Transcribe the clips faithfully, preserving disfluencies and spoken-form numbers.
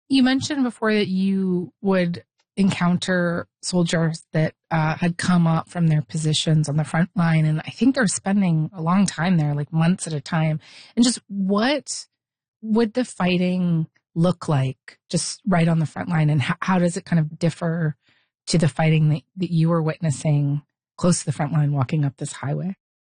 You mentioned before that you would encounter soldiers that uh, had come up from their positions on the front line. And I think they're spending a long time there, like months at a time. And just what would the fighting look like just right on the front line? And how, how does it kind of differ to the fighting that, that you were witnessing close to the front line walking up this highway?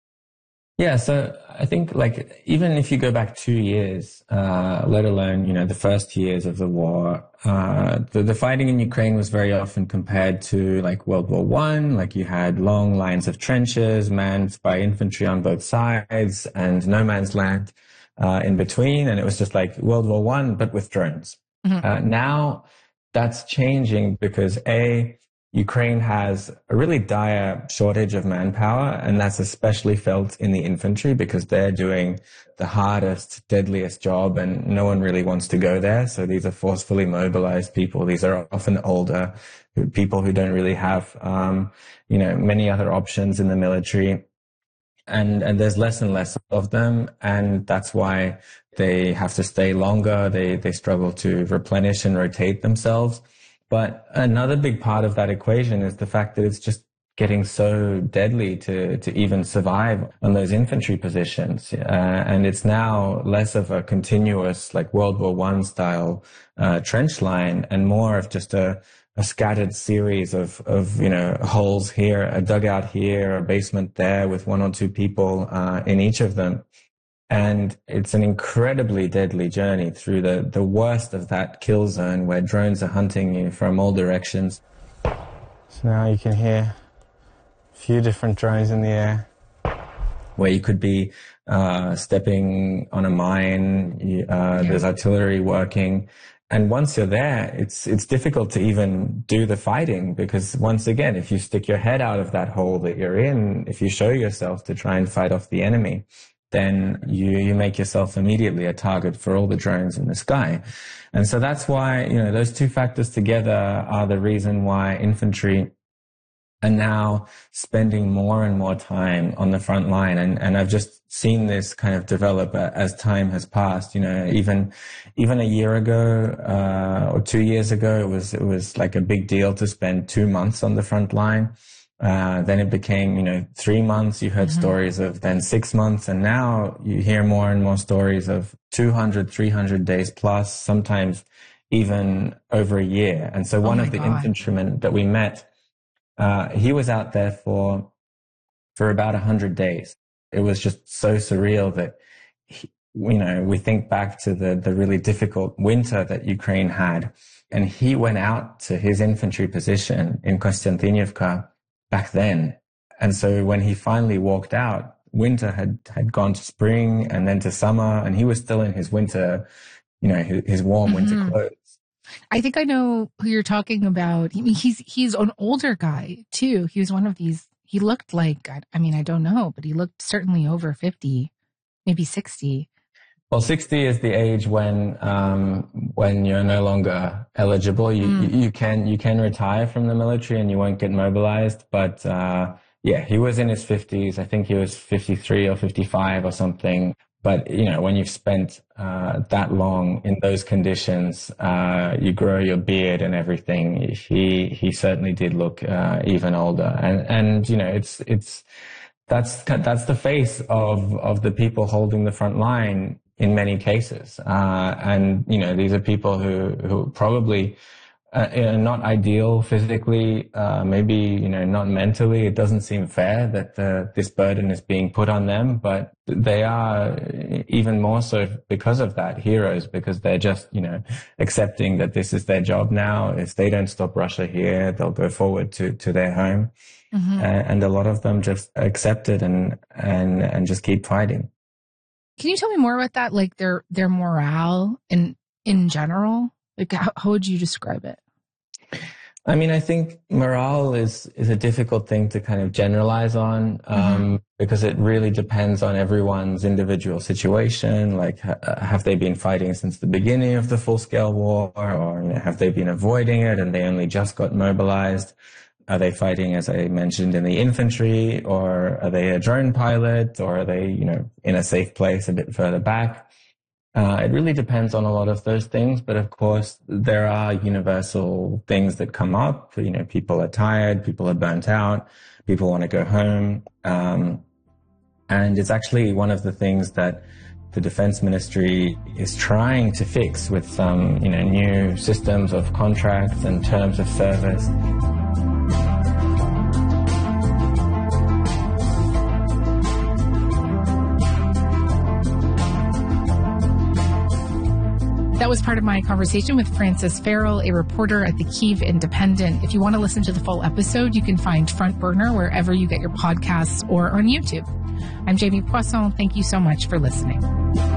Yeah, so I think like even if you go back two years, uh, let alone, you know, the first years of the war, uh, the, the fighting in Ukraine was very often compared to like World War One. Like you had long lines of trenches manned by infantry on both sides and no man's land uh, in between. And it was just like World War One, but with drones. Mm-hmm. Uh, now that's changing because A, Ukraine has a really dire shortage of manpower, and that's especially felt in the infantry because they're doing the hardest, deadliest job, and no one really wants to go there. So these are forcefully mobilized people. These are often older people who don't really have, um, you know, many other options in the military. And, and there's less and less of them. And that's why they have to stay longer. They, they struggle to replenish and rotate themselves. But another big part of that equation is the fact that it's just getting so deadly to, to even survive on those infantry positions. Uh, and it's now less of a continuous, like World War One style, uh, trench line and more of just a, a scattered series of, of, you know, holes here, a dugout here, a basement there with one or two people, uh, in each of them. And it's an incredibly deadly journey through the, the worst of that kill zone where drones are hunting you from all directions. So now you can hear a few different drones in the air where you could be uh, stepping on a mine, uh, there's artillery working. And once you're there, it's it's difficult to even do the fighting because once again, if you stick your head out of that hole that you're in, if you show yourself to try and fight off the enemy, then you, you make yourself immediately a target for all the drones in the sky. And so that's why, you know, those two factors together are the reason why infantry are now spending more and more time on the front line. And, and I've just seen this kind of develop as time has passed. You know, even, even a year ago, uh, or two years ago, it was, it was like a big deal to spend two months on the front line. Uh, then it became, you know, three months. You heard mm-hmm. stories of then six months. And now you hear more and more stories of two hundred, three hundred days plus, sometimes even over a year. And so one oh of the God. infantrymen that we met, uh, he was out there for, for about a hundred days. It was just so surreal that, he, you know, we think back to the, the really difficult winter that Ukraine had. And he went out to his infantry position in Konstantinivka back then. And so when he finally walked out, winter had, had gone to spring and then to summer, and he was still in his winter, you know, his, his warm mm-hmm. winter clothes. I think I know who you're talking about. I mean, he's, he's an older guy too. He was one of these, he looked like, I mean, I don't know, but he looked certainly over fifty, maybe sixty. Well, sixty is the age when, um, when you're no longer eligible. You, mm. you, you can, you can retire from the military and you won't get mobilized. But, uh, yeah, he was in his fifties. I think he was fifty-three or fifty-five or something. But, you know, when you've spent, uh, that long in those conditions, uh, you grow your beard and everything. He, he certainly did look, uh, even older. And, and, you know, it's, it's, that's, that's the face of, of the people holding the front line in many cases. Uh, and, you know, these are people who, who probably uh, are not ideal physically, uh, maybe, you know, not mentally. It doesn't seem fair that uh, this burden is being put on them, but they are even more so because of that heroes, because they're just, you know, accepting that this is their job now. If they don't stop Russia here, they'll go forward to, to their home. Mm-hmm. Uh, and a lot of them just accept it and, and, and just keep fighting. Can you tell me more about that? Like their, their morale in, in general? Like how, how would you describe it? I mean, I think morale is, is a difficult thing to kind of generalize on, um, mm-hmm. because it really depends on everyone's individual situation. Like, ha- have they been fighting since the beginning of the full scale war, or have they been avoiding it and they only just got mobilized? Are they fighting, as I mentioned, in the infantry, or are they a drone pilot, or are they, you know, in a safe place a bit further back? Uh, it really depends on a lot of those things, but of course there are universal things that come up. You know, people are tired, people are burnt out, people want to go home. Um, and it's actually one of the things that the Defense Ministry is trying to fix with some, you know, new systems of contracts and terms of service. That was part of my conversation with Frances Farrell, a reporter at the Kyiv Independent. If you want to listen to the full episode, you can find Front Burner wherever you get your podcasts or on YouTube. I'm Jamie Poisson. Thank you so much for listening.